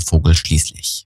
Vogel schließlich.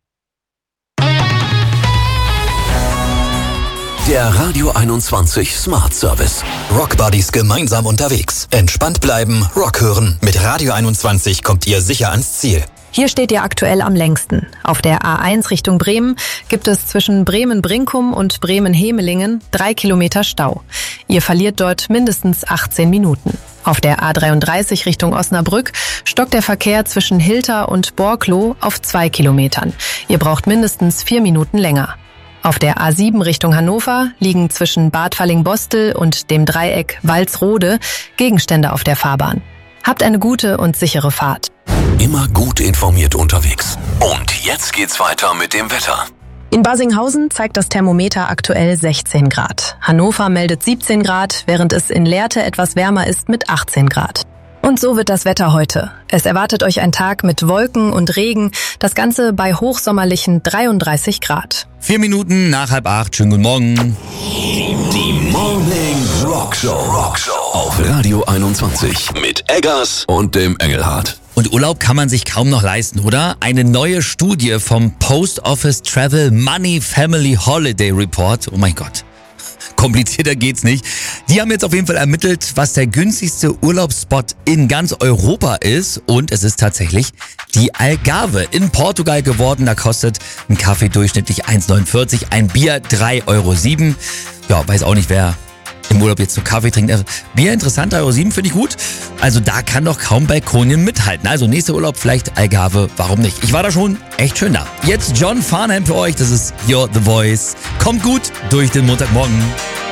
Der Radio 21 Smart Service. Rock Buddies gemeinsam unterwegs. Entspannt bleiben, Rock hören. Mit Radio 21 kommt ihr sicher ans Ziel. Hier steht ihr aktuell am längsten. Auf der A1 Richtung Bremen gibt es zwischen Bremen-Brinkum und Bremen-Hemelingen 3 Kilometer Stau. Ihr verliert dort mindestens 18 Minuten. Auf der A33 Richtung Osnabrück stockt der Verkehr zwischen Hilter und Borkloh auf 2 Kilometern. Ihr braucht mindestens 4 Minuten länger. Auf der A7 Richtung Hannover liegen zwischen Bad Falling-Bostel und dem Dreieck Walsrode Gegenstände auf der Fahrbahn. Habt eine gute und sichere Fahrt. Immer gut informiert unterwegs. Und jetzt geht's weiter mit dem Wetter. In Barsinghausen zeigt das Thermometer aktuell 16 Grad. Hannover meldet 17 Grad, während es in Lehrte etwas wärmer ist mit 18 Grad. Und so wird das Wetter heute. Es erwartet euch ein Tag mit Wolken und Regen, das Ganze bei hochsommerlichen 33 Grad. 4 Minuten nach 7:30. Schönen guten Morgen. Die Morning Rockshow auf Radio 21 mit Eggers und dem Engelhardt. Und Urlaub kann man sich kaum noch leisten, oder? Eine neue Studie vom Post Office Travel Money Family Holiday Report. Oh mein Gott. Komplizierter geht's nicht. Die haben jetzt auf jeden Fall ermittelt, was der günstigste Urlaubsspot in ganz Europa ist. Und es ist tatsächlich die Algarve in Portugal geworden. Da kostet ein Kaffee durchschnittlich 1,49, ein Bier 3,07 Euro. Ja, weiß auch nicht, wer im Urlaub jetzt so Kaffee trinkt. Bier interessant, 3,07 Euro finde ich gut. Also da kann doch kaum Balkonien mithalten. Also nächster Urlaub vielleicht Algarve, warum nicht? Ich war da schon echt schön da. Jetzt John Farnham für euch, das ist You're the Voice. Kommt gut durch den Montagmorgen.